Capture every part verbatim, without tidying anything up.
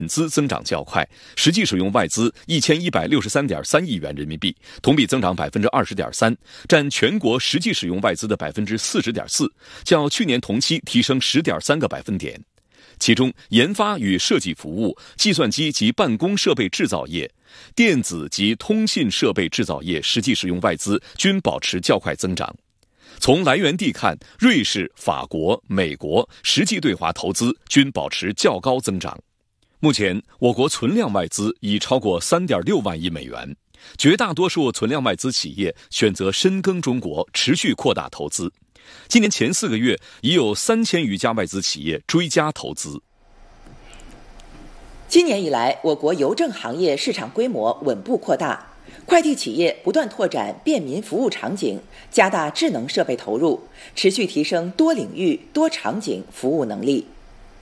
资增长较快，实际使用外资一千一百六十三点三亿元人民币，同比增长百分之二十点三，占全国实际使用外资的百分之四十点四，较去年同期提升十点三个百分点。其中，研发与设计服务、计算机及办公设备制造业、电子及通信设备制造业实际使用外资均保持较快增长。从来源地看，瑞士、法国、美国实际对华投资均保持较高增长。目前，我国存量外资已超过 三点六万亿美元，绝大多数存量外资企业选择深耕中国，持续扩大投资。今年前四个月，已有三千余家外资企业追加投资。 今年以来，我国邮政行业市场规模稳步扩大，快递企业不断拓展便民服务场景，加大智能设备投入，持续提升多领域、多场景服务能力。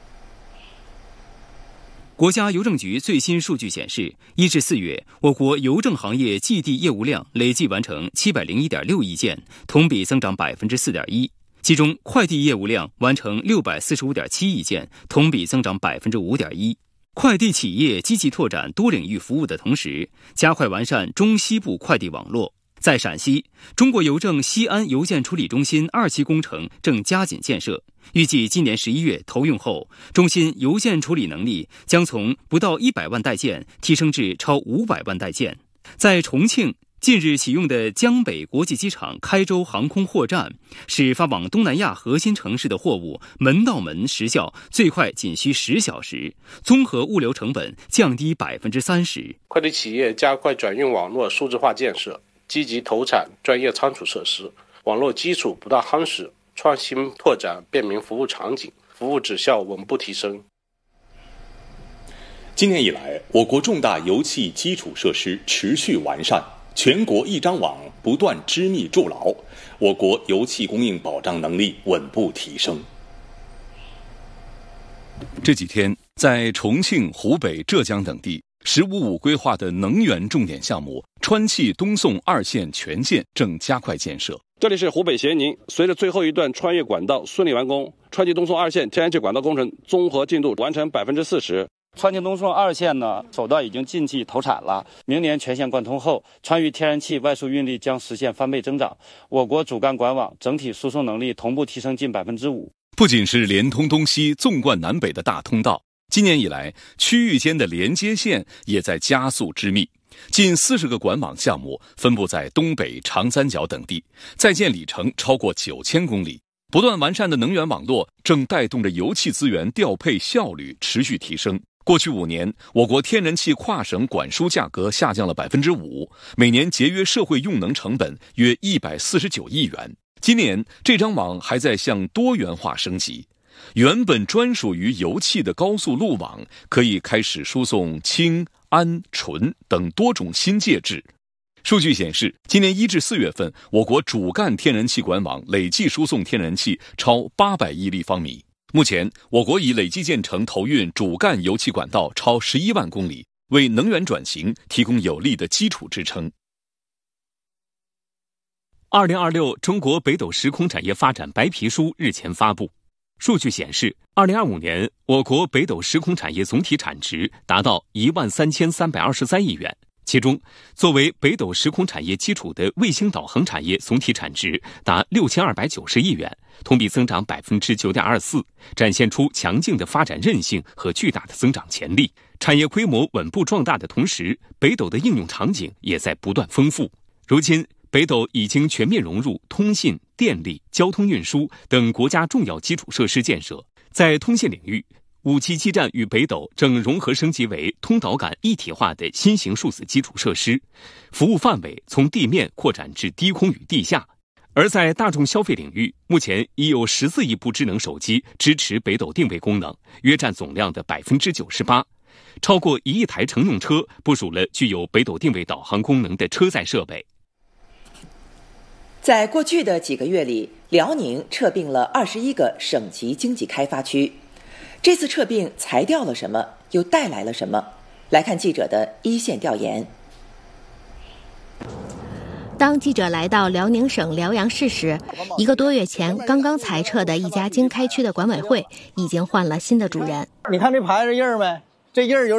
国家邮政局最新数据显示，一至四月，我国邮政行业寄递业务量累计完成七百零一点六亿件，同比增长百分之四点一。其中，快递业务量完成六百四十五点七亿件，同比增长百分之五点一。快递企业积极拓展多领域服务的同时，加快完善中西部快递网络。在陕西，中国邮政西安邮件处理中心二期工程正加紧建设，预计今年十一月投用后，中心邮件处理能力将从不到一百万袋件提升至超五百万袋件。在重庆，近日启用的江北国际机场开州航空货站，使发往东南亚核心城市的货物门到门时效最快仅需十小时，综合物流成本降低百分之三十。 快递企业加快转运网络数字化建设，积极投产专业仓储设施，网络基础不断夯实，创新拓展便民服务场景，服务质效稳步提升。 今年以来，我国重大油气基础设施持续完善，全国一张网不断织密筑牢，我国油气供应保障能力稳步提升。 这几天，在重庆、湖北、浙江等地，十五五规划的能源重点项目川气东送二线全线正加快建设。 这里是湖北咸宁，随着最后一段穿越管道顺利完工，川气东送二线天然气管道工程综合进度完成百分之四十。 川气东送二线呢，首段已经进气投产了。明年全线贯通后，川渝天然气外输运力将实现翻倍增长，我国主干管网整体输送能力同步提升近百分之五。 不仅是连通东西、纵贯南北的大通道，今年以来，区域间的连接线也在加速织密。近四十个管网项目分布在东北、长三角等地，在建里程超过九千公里。不断完善的能源网络正带动着油气资源调配效率持续提升。过去五年，我国天然气跨省管输价格下降了百分之五，每年节约社会用能成本约一百四十九亿元。今年，这张网还在向多元化升级。原本专属于油气的高速路网可以开始输送氢、氨、醇等多种新介质。数据显示，今年一至四月份，我国主干天然气管网累计输送天然气超八百亿立方米。目前，我国已累计建成投运主干油气管道超十一万公里，为能源转型提供有力的基础支撑。 二零二六中国北斗时空产业发展白皮书日前发布。数据显示，二零二五年我国北斗时空产业总体产值达到一万三千三百二十三亿元，其中作为北斗时空产业基础的卫星导航产业总体产值达六千二百九十亿元，同比增长百分之九点二四，展现出强劲的发展韧性和巨大的增长潜力。产业规模稳步壮大的同时，北斗的应用场景也在不断丰富。如今，北斗已经全面融入通信、电力、交通运输等国家重要基础设施建设。在通信领域，五 G 基站与北斗正融合升级为通导感一体化的新型数字基础设施，服务范围从地面扩展至低空与地下。而在大众消费领域，目前已有十四亿部智能手机支持北斗定位功能，约占总量的百分之九十八。超过一亿台乘用车部署了具有北斗定位导航功能的车载设备。 在过去的几个月里，辽宁撤并了二十一个省级经济开发区。这次撤并裁掉了什么，又带来了什么？来看记者的一线调研。 当记者来到辽宁省辽阳市时，一个多月前刚刚裁撤的一家经开区的管委会已经换了新的主人。 你看这牌子印儿没？这这印儿有